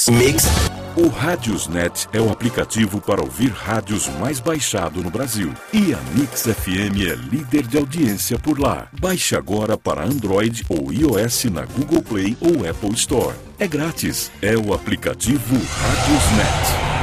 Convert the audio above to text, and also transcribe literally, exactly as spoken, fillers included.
Mix. O Radiosnet é o aplicativo para ouvir rádios mais baixado no Brasil. E a Mix F M é líder de audiência por lá. Baixe agora para Android ou iOS na Google Play ou Apple Store. É grátis. É o aplicativo Radiosnet.